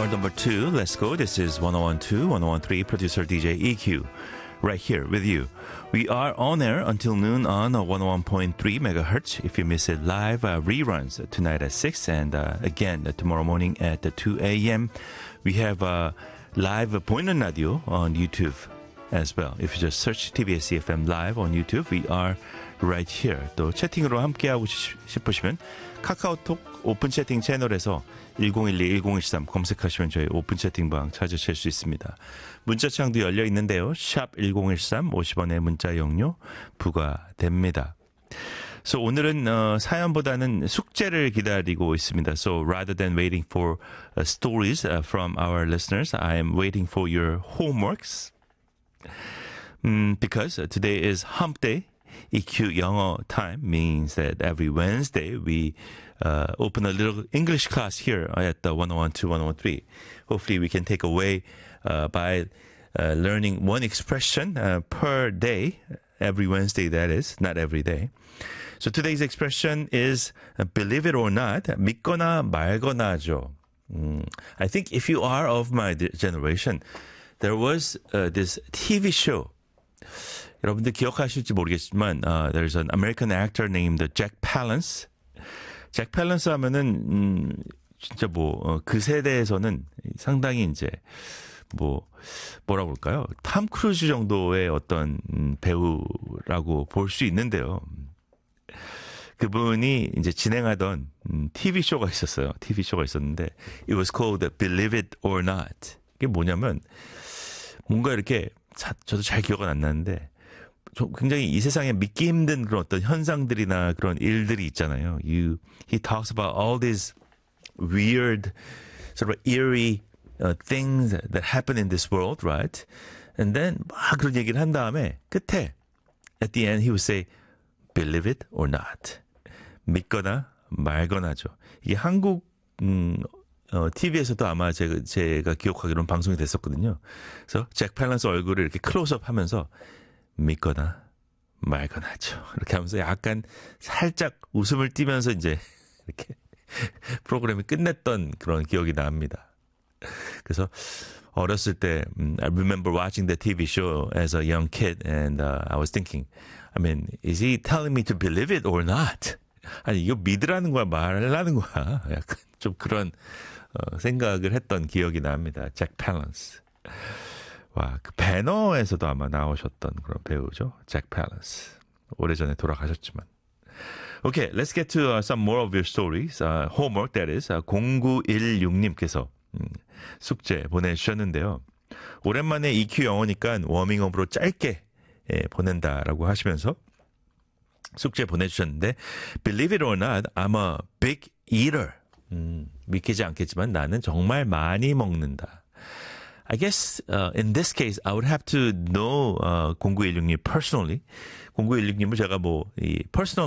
hour number 2. Let's go. This is 1012, 1013, producer DJ EQ. Right here with you. We are on air until noon on 101.3 megahertz. If you miss it live, reruns tonight at 6 and again tomorrow morning at 2 a.m. We have live 보이는 radio on YouTube as well. If you just search TBS EFM live on YouTube, we are right here. 또 채팅으로 함께하고 싶으시면 카카오톡 오픈 채팅 채널에서 1012-1013 검색하시면 저희 오픈 채팅방 찾으실 수 있습니다. 문자창도 열려 있는데요. 샵 1013 50원의 문자 용료 부과됩니다. So 오늘은 사연보다는 숙제를 기다리고 있습니다. So rather than waiting for stories from our listeners, I am waiting for your homeworks. Because today is hump day. EQ 영어 time means that every Wednesday we open a little English class here at the 101 103. Hopefully we can take away by learning one expression per day, every Wednesday that is, not every day. So today's expression is believe it or not, 믿거나 말거나죠. I think if you are of my generation, there was this TV show. 여러분들 기억하실지 모르겠지만 there's an American actor named Jack Palance. Jack Palance 하면은 진짜 그 세대에서는 상당히 이제 뭐라고 볼까요? 탐 크루즈 정도의 어떤 배우라고 볼 수 있는데요. 그분이 이제 진행하던 TV 쇼가 있었어요. TV 쇼가 있었는데 it was called Believe It or Not. 이게 뭐냐면 뭔가 이렇게 저도 잘 기억은 안 나는데 굉장히 이 세상에 믿기 힘든 그런 어떤 현상들이나 그런 일들이 있잖아요. He talks about all these weird, sort of eerie things that happen in this world, right? And then 막 그런 얘기를 한 다음에 끝에 at the end he would say, believe it or not. 믿거나 말거나죠. 이게 한국 TV에서도 아마 제가 기억하기로는 방송이 됐었거든요. 그래서 잭 팔란스 얼굴을 이렇게 클로즈업 하면서 믿거나 말거나죠. 이렇게 하면서 약간 살짝 웃음을 띠면서 이제 이렇게 프로그램이 끝냈던 그런 기억이 납니다. 그래서 어렸을 때 I remember watching the TV show as a young kid and I was thinking, I mean, is he telling me to believe it or not? 아니 이거 믿으라는 거야 말하라는 거야. 약간 좀 그런 생각을 했던 기억이 납니다. 잭 팔란스. 와, 그 배너에서도 아마 나오셨던 그런 배우죠. 잭 팔란스. 오래전에 돌아가셨지만. Okay, let's get to some more of your stories. Homework, that is. 0916님께서 숙제 보내주셨는데요. 오랜만에 EQ 영어니까 워밍업으로 짧게 보낸다라고 하시면서 숙제 보내주셨는데 Believe it or not, I'm a big eater. 믿기지 않겠지만 나는 정말 많이 먹는다. I guess in this case I would have to know 0916님 personally. 0916님을 제가 이 personal